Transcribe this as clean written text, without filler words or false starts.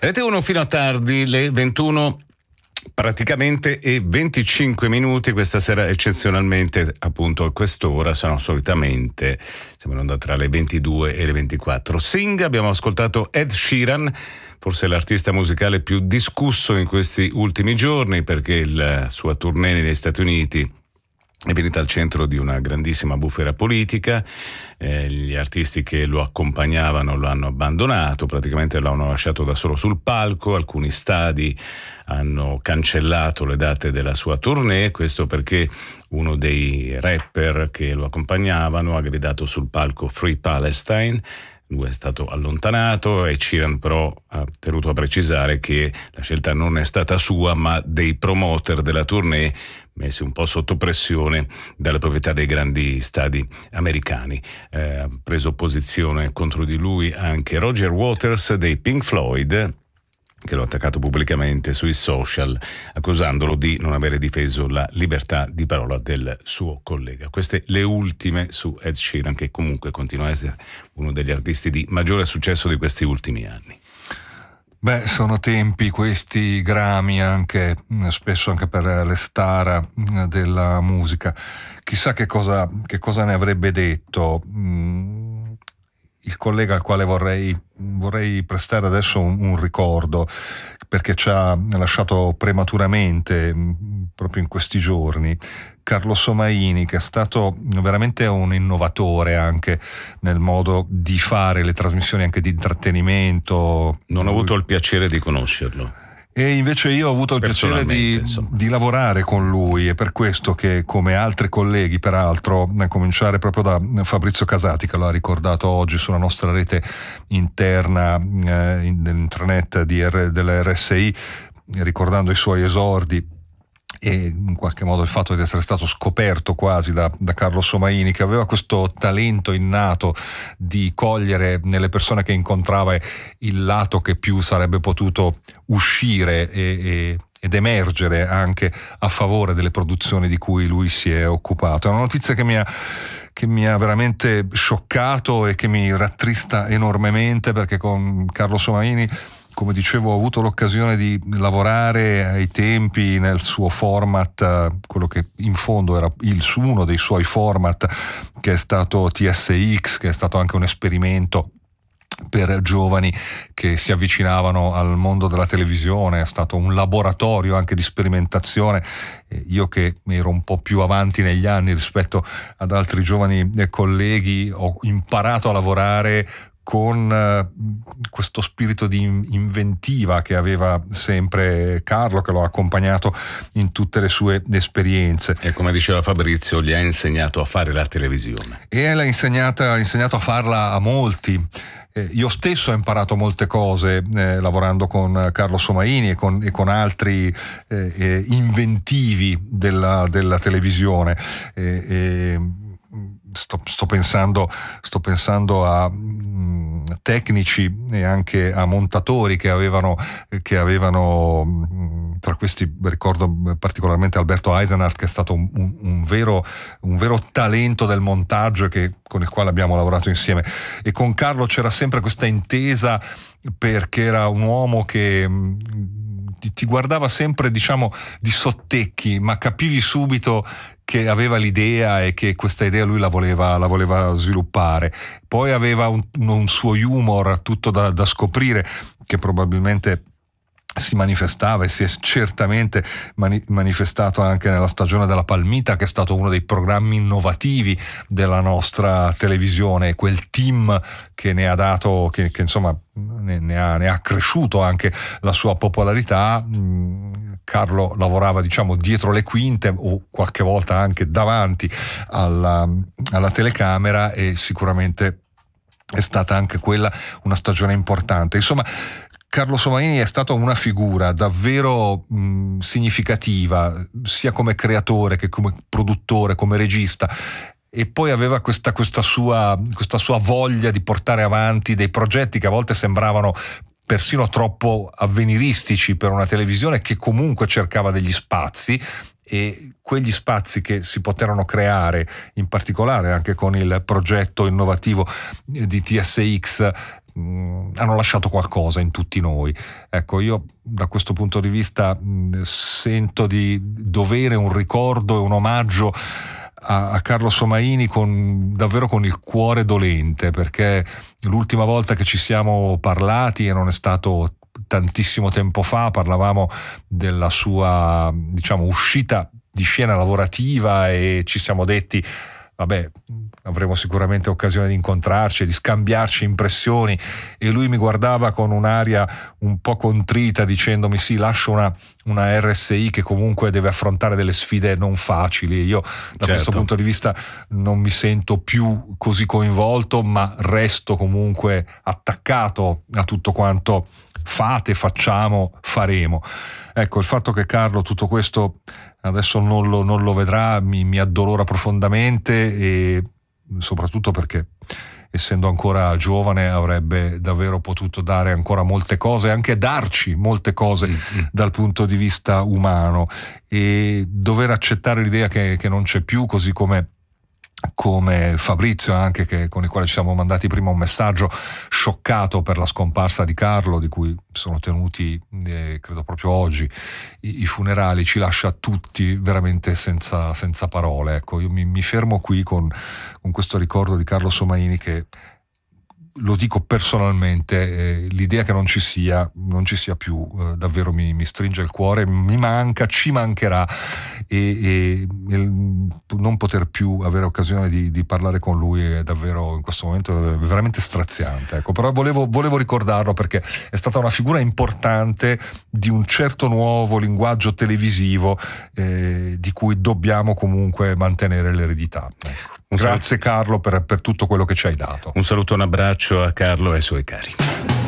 Rete 1 fino a tardi, le 21 praticamente e 25 minuti. Questa sera eccezionalmente appunto a quest'ora, sono solitamente siamo in onda tra le 22 e le 24. Sing, abbiamo ascoltato Ed Sheeran, forse l'artista musicale più discusso in questi ultimi giorni, perché la sua tournée negli Stati Uniti è venuta al centro di una grandissima bufera politica. Gli artisti che lo accompagnavano lo hanno abbandonato, praticamente lo hanno lasciato da solo sul palco. Alcuni stadi hanno cancellato le date della sua tournée, questo perché uno dei rapper che lo accompagnavano ha gridato sul palco Free Palestine. Lui è stato allontanato e Sheeran però ha tenuto a precisare che la scelta non è stata sua, ma dei promoter della tournée, messi un po' sotto pressione dalle proprietà dei grandi stadi americani. Ha preso posizione contro di lui anche Roger Waters dei Pink Floyd, che l'ha attaccato pubblicamente sui social, accusandolo di non avere difeso la libertà di parola del suo collega. Queste le ultime su Ed Sheeran, che comunque continua a essere uno degli artisti di maggiore successo di questi ultimi anni. Beh, sono tempi questi Grammy, anche spesso anche per le star della musica. Chissà che cosa ne avrebbe detto il collega al quale vorrei prestare adesso un ricordo, perché ci ha lasciato prematuramente proprio in questi giorni. Carlo Somaini, che è stato veramente un innovatore anche nel modo di fare le trasmissioni anche di intrattenimento. Non ho avuto il piacere di conoscerlo. E invece io ho avuto il piacere di lavorare con lui, e per questo che, come altri colleghi peraltro, a cominciare proprio da Fabrizio Casati, che lo ha ricordato oggi sulla nostra rete interna dell'intranet della RSI, ricordando i suoi esordi e in qualche modo il fatto di essere stato scoperto quasi da Carlo Somaini, che aveva questo talento innato di cogliere nelle persone che incontrava il lato che più sarebbe potuto uscire ed emergere anche a favore delle produzioni di cui lui si è occupato. È una notizia che mi ha veramente scioccato e che mi rattrista enormemente, perché con Carlo Somaini, come dicevo, ho avuto l'occasione di lavorare ai tempi nel suo format, quello che in fondo era uno dei suoi format, che è stato TSX, che è stato anche un esperimento per giovani che si avvicinavano al mondo della televisione. È stato un laboratorio anche di sperimentazione. Io, che ero un po' più avanti negli anni rispetto ad altri giovani colleghi, ho imparato a lavorare con questo spirito di inventiva che aveva sempre Carlo, che lo ha accompagnato in tutte le sue esperienze. E come diceva Fabrizio, gli ha insegnato a fare la televisione. E l'ha insegnato a farla a molti. Io stesso ho imparato molte cose lavorando con Carlo Somaini e con altri inventivi della televisione. Sto pensando a tecnici e anche a montatori che avevano tra questi ricordo particolarmente Alberto Eisenhardt, che è stato un vero talento del montaggio, con il quale abbiamo lavorato insieme. E con Carlo c'era sempre questa intesa, perché era un uomo che ti guardava sempre, diciamo, di sottecchi, ma capivi subito che aveva l'idea e che questa idea lui la voleva sviluppare. Poi aveva un suo humor tutto da scoprire, che probabilmente si manifestava e si è certamente manifestato anche nella stagione della Palmita, che è stato uno dei programmi innovativi della nostra televisione. Quel team che ne ha dato, che insomma ne ha cresciuto anche la sua popolarità. Carlo lavorava, diciamo, dietro le quinte o qualche volta anche davanti alla telecamera, e sicuramente è stata anche quella una stagione importante. Insomma, Carlo Somaini è stato una figura davvero significativa, sia come creatore che come produttore, come regista. E poi aveva questa sua voglia di portare avanti dei progetti che a volte sembravano persino troppo avveniristici per una televisione che comunque cercava degli spazi, e quegli spazi che si poterono creare, in particolare anche con il progetto innovativo di TSX, hanno lasciato qualcosa in tutti noi. Ecco, io da questo punto di vista sento di dovere un ricordo e un omaggio a Carlo Somaini davvero con il cuore dolente, perché l'ultima volta che ci siamo parlati, e non è stato tantissimo tempo fa, parlavamo della sua, diciamo, uscita di scena lavorativa e ci siamo detti vabbè, avremo sicuramente occasione di incontrarci e di scambiarci impressioni, e lui mi guardava con un'aria un po' contrita dicendomi sì, lascio una RSI che comunque deve affrontare delle sfide non facili. Io da questo punto di vista non mi sento più così coinvolto, ma resto comunque attaccato a tutto quanto fate, facciamo, faremo. Ecco, il fatto che Carlo tutto questo adesso non lo vedrà mi addolora profondamente, e soprattutto perché essendo ancora giovane avrebbe davvero potuto dare ancora molte cose, anche darci molte cose dal punto di vista umano, e dover accettare l'idea che non c'è più, così come Fabrizio anche, con il quale ci siamo mandati prima un messaggio scioccato per la scomparsa di Carlo, di cui sono tenuti credo proprio oggi i funerali, ci lascia tutti veramente senza parole. Ecco, io mi fermo qui con questo ricordo di Carlo Somaini, che lo dico personalmente, l'idea che non ci sia più davvero mi stringe il cuore, mi manca, ci mancherà, e non poter più avere occasione di parlare con lui è davvero in questo momento veramente straziante. Ecco, però volevo ricordarlo perché è stata una figura importante di un certo nuovo linguaggio televisivo di cui dobbiamo comunque mantenere l'eredità. Ecco. Grazie Carlo per tutto quello che ci hai dato. Un saluto, un abbraccio a Carlo e ai suoi cari.